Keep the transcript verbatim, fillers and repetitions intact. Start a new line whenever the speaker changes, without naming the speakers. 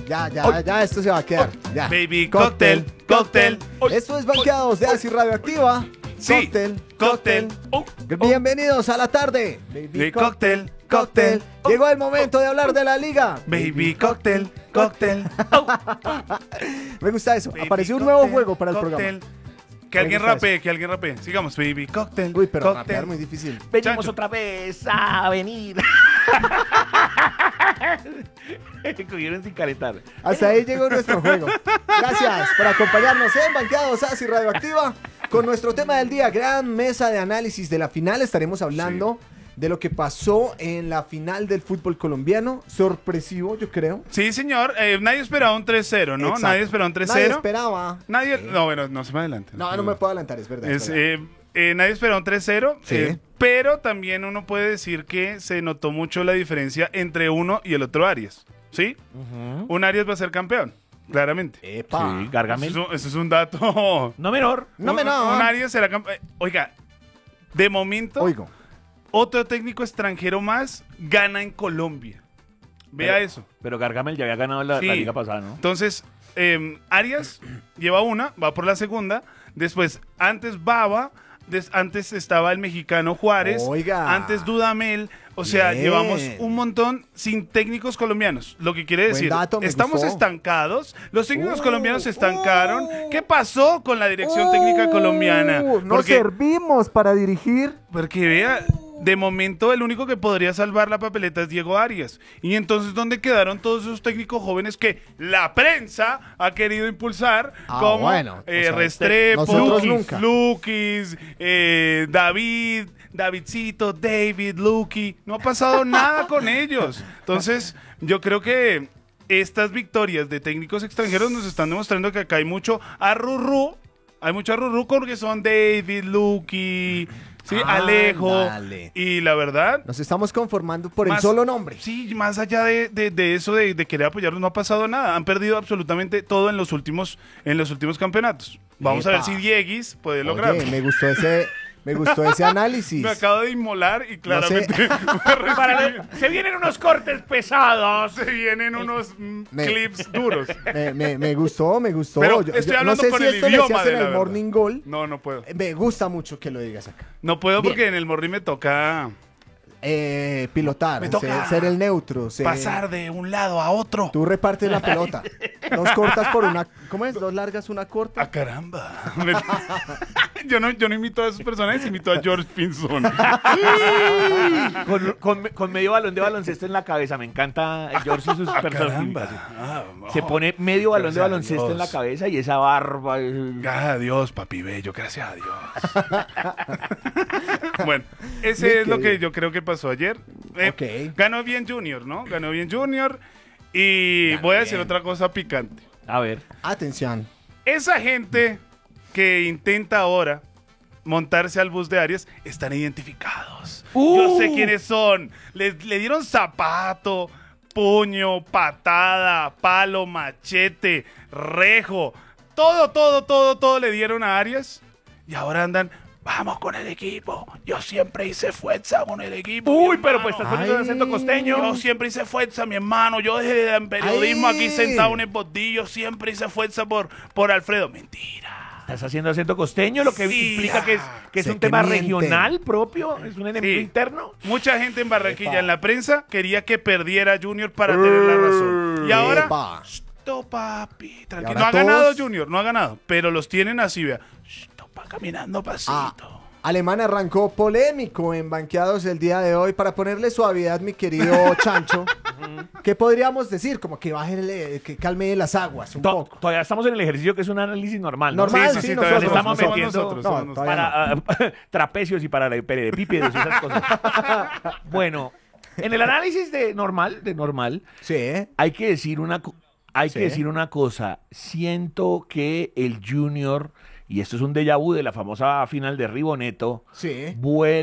ya, ya, ya, esto se va a quedar. Ya.
Baby Cocktail, Cocktail.
Esto es Banqueados de Así Radioactiva.
Sí,
Cocktail,
Cocktail.
Cocktail.
Oh,
Bienvenidos a la tarde.
Baby Cocktail,
Cocktail.
Cocktail.
Llegó el momento de hablar de la liga.
Baby Cocktail, Cocktail.
Me gusta eso.
Baby
Apareció un nuevo
cocktail,
juego para el
cocktail.
programa.
Que alguien
gusta
rapee, que alguien rapee. Sigamos, Baby Cocktail.
Uy, pero
cocktail.
rapear muy difícil.
Venimos
Chancho.
otra vez a venir. Cogieron sin calentar.
Hasta ahí llegó nuestro juego. Gracias por acompañarnos en Banqueados Así Radioactiva con nuestro tema del día, gran mesa de análisis de la final. Estaremos hablando de lo que pasó en la final del fútbol colombiano. Sorpresivo, yo creo.
Sí, señor. Eh, nadie esperaba un tres cero, ¿no?
Exacto.
Nadie esperaba un tres
Nadie
cero.
esperaba.
Nadie.
Sí.
No, bueno, no se me adelante.
No, no me puedo adelantar, es verdad.
Es,
es verdad.
eh, eh, nadie esperaba un tres cero.
Sí.
eh, pero también uno puede decir que se notó mucho la diferencia entre uno y el otro Arias. ¿Sí? Un Arias va a ser campeón, claramente.
Epa.
Sí,
Eso
Gargamel.
es, un, eso es un dato.
No menor.
No
Un-
me no.
Un Arias será campeón. Oiga, de momento,
Oigo.
otro técnico extranjero más gana en Colombia. Vea
Pero-
eso.
Pero Gargamel ya había ganado la,
Sí.
la liga pasada, ¿no?
Entonces, eh, Arias lleva una, va por la segunda. Después, antes Baba, des- antes estaba el mexicano Juárez,
Oiga.
antes Dudamel. O sea,
Bien.
llevamos un montón sin técnicos colombianos. Lo que quiere
Buen
decir,
dato, me
estamos
gustó.
estancados. Los técnicos
Uh,
colombianos se estancaron.
uh.
¿Qué pasó con la dirección técnica colombiana?
Uh, Nos
Porque,
servimos para dirigir.
porque vea, de momento el único que podría salvar la papeleta es Diego Arias. Y entonces, ¿dónde quedaron todos esos técnicos jóvenes que la prensa ha querido impulsar?
Ah,
como
bueno,
eh,
o sea,
Restrepo,
nosotros
Lukis,
nunca.
Lukis, eh, David, Davidcito, David, Luki. No ha pasado nada con ellos. Entonces, yo creo que estas victorias de técnicos extranjeros nos están demostrando que acá hay mucho arrurú. Hay mucho arrurú porque son David, Luki, sí, Alejo.
Ándale.
Y la verdad,
Nos estamos conformando por el
más-
solo nombre.
sí, más allá de, de- de eso de, de querer apoyarlos, no ha pasado nada. Han perdido absolutamente todo en los últimos, en los últimos campeonatos. Vamos a ver
Epa.
si Dieguis puede lograrlo.
Oye, me gustó ese, me gustó ese análisis.
Me acabo de inmolar y claramente me
Para
recibí-
le- se vienen unos cortes pesados.
se vienen unos mm,
Me-
clips duros.
Me, me- me gustó, me gustó.
Pero
Yo-
estoy
yo
hablando
no sé
con
si
el
esto lo
idioma
decías
de
en
la
el
verdad.
Morning Goal.
No, no puedo.
Me gusta mucho que lo digas acá.
No puedo
Bien.
porque en el morri me toca
Eh, pilotar,
Me
ser,
toca
ser el neutro. ser-
pasar de un lado a otro.
Tú repartes la pelota. Dos cortas por una. ¿Cómo es? Dos largas, una corta.
¡Ah, caramba! yo, no, yo no imito a esos personajes, imito a George Pinson.
Con, con- con medio balón de baloncesto en la cabeza. Me encanta George y sus
¡Ah,
personas.
caramba! Ah,
Se
oh.
pone medio balón de
Gracias a
baloncesto en la
Dios.
cabeza y esa barba. eh,
Gracias a Dios, papi bello, gracias a Dios. Bueno, ese es lo que yo creo que pasó ayer. Eh,
Ok.
Ganó bien Junior, ¿no? Ganó bien Junior. Y voy a decir otra cosa picante.
A ver.
Atención.
Esa gente que intenta ahora montarse al bus de Arias están identificados.
Uh.
Yo sé quiénes son. Le, le dieron zapato, puño, patada, palo, machete, rejo. Todo, todo, todo, todo le dieron a Arias. Y ahora andan, vamos con el equipo. Yo siempre hice fuerza con el equipo.
Uy,
mi
pero
hermano.
pues estás poniendo el
Ay.
acento costeño.
Yo siempre hice fuerza, mi hermano. Yo desde el periodismo
Ay.
aquí sentado en el bordillo siempre hice fuerza por, por Alfredo. Mentira.
Estás haciendo acento costeño, lo que
Sí.
implica que es, que es
Sé
un
que
tema
mienten.
regional propio, es un enemigo
Sí.
interno.
Mucha gente en Barranquilla,
Epa.
en la prensa, quería que perdiera Junior para tener la razón. Y ahora,
Epa.
Shto, papi, tranquilo.
ahora
No ha
todos-
ganado Junior, no ha ganado, pero los tienen así, vea. Shto, pa, caminando pasito.
Ah, Alemán arrancó polémico en Banqueados el día de hoy para ponerle suavidad, mi querido Chancho. ¿Qué podríamos decir? Como que baje, que calme las aguas un
To-
poco.
Todavía estamos en el ejercicio que es un análisis normal, ¿no?
Normal,
sí, sí,
sí,
todavía
nosotros,
estamos
somos
metiendo-
nosotros,
No,
somos nosotros.
todavía
Para ah, trapecios y para perepípedos y esas cosas. Bueno, en el análisis de normal, de normal,
Sí, ¿eh?
hay que decir una co- hay
Sí.
que decir una cosa. Siento que el Junior, y esto es un déjà vu de la famosa final de Riboneto,
Sí.
vuelve